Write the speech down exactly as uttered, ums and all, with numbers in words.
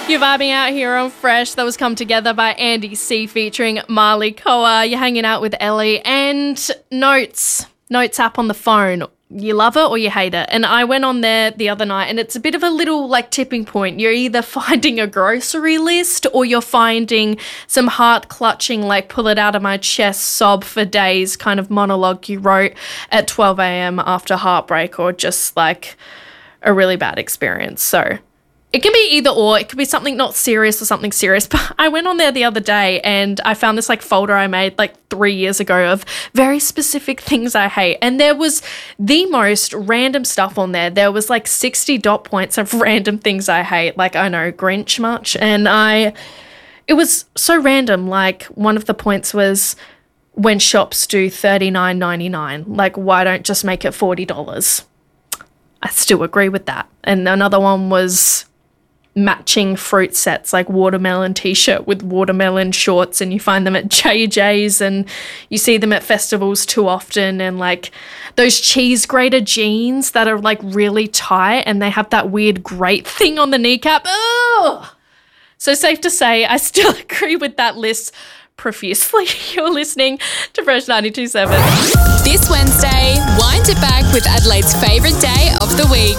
You're vibing out here on Fresh. That was Come Together by Andy C featuring Marley Koa. You're hanging out with Ellie and Notes. Notes app on the phone. You love it or you hate it. And I went on there the other night and it's a bit of a little like tipping point. You're either finding a grocery list or you're finding some heart clutching, like pull it out of my chest, sob for days kind of monologue you wrote at twelve a.m. after heartbreak or just like a really bad experience. So it can be either or. It could be something not serious or something serious. But I went on there the other day and I found this like folder I made like three years ago of very specific things I hate. And there was the most random stuff on there. There was like sixty dot points of random things I hate. Like, I know, Grinch much. And I, it was so random. Like one of the points was when shops do thirty-nine ninety-nine. Like, why don't just make it forty dollars? I still agree with that. And another one was matching fruit sets, like watermelon t-shirt with watermelon shorts, and you find them at J J's and you see them at festivals too often, and like those cheese grater jeans that are like really tight and they have that weird grate thing on the kneecap. Oh, so safe to say I still agree with that list profusely. You're listening to Fresh ninety-two point seven. This Wednesday, wind it back with Adelaide's favourite day of the week.